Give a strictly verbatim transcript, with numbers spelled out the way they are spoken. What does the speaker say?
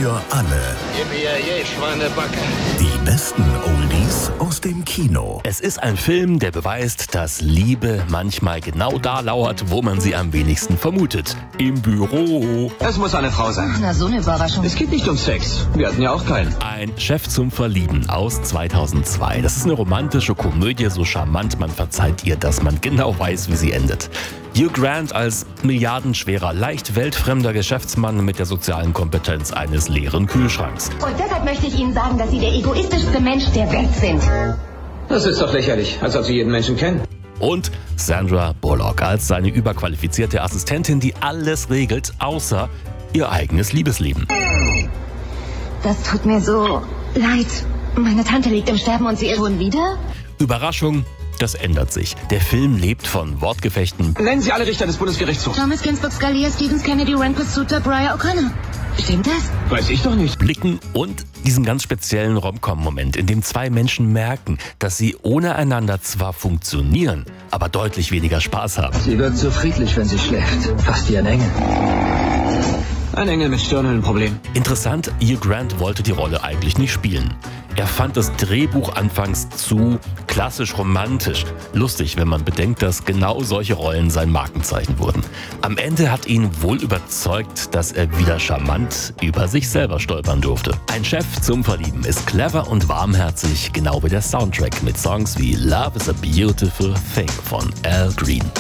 für alle. Gib mir je Schweinebacke. Die besten Oldies aus dem Kino. Es ist ein Film, der beweist, dass Liebe manchmal genau da lauert, wo man sie am wenigsten vermutet. Im Büro. Es muss eine Frau sein. Na, so eine Überraschung. Es geht nicht um Sex. Wir hatten ja auch keinen. Ein Chef zum Verlieben aus zweitausendzwei. Das ist eine romantische Komödie, so charmant, man verzeiht ihr, dass man genau weiß, wie sie endet. Hugh Grant als milliardenschwerer, leicht weltfremder Geschäftsmann mit der sozialen Kompetenz eines leeren Kühlschranks. Und deshalb möchte ich Ihnen sagen, dass Sie der egoistischste Mensch der Welt sind. Das ist doch lächerlich, als ob Sie jeden Menschen kennen. Und Sandra Bullock als seine überqualifizierte Assistentin, die alles regelt, außer ihr eigenes Liebesleben. Das tut mir so leid. Meine Tante liegt im Sterben und sie ist schon wieder? Überraschung, das ändert sich. Der Film lebt von Wortgefechten. Nennen Sie alle Richter des Bundesgerichtshofs. Thomas Ginsburg, Scalia, Stevens, Kennedy, Rehnquist, Souter, Breyer, O'Connor. Stimmt das? Weiß ich doch nicht. Blicken und diesen ganz speziellen Rom-Com-Moment, in dem zwei Menschen merken, dass sie ohne einander zwar funktionieren, aber deutlich weniger Spaß haben. Sie wirkt so friedlich, wenn sie schläft. Fast wie ein Engel. Ein Engel mit Stirnhöhlenproblem. Interessant, Hugh Grant wollte die Rolle eigentlich nicht spielen. Er fand das Drehbuch anfangs zu klassisch romantisch. Lustig, wenn man bedenkt, dass genau solche Rollen sein Markenzeichen wurden. Am Ende hat ihn wohl überzeugt, dass er wieder charmant über sich selber stolpern durfte. Ein Chef zum Verlieben ist clever und warmherzig, genau wie der Soundtrack mit Songs wie Love is a Beautiful Thing von Al Green.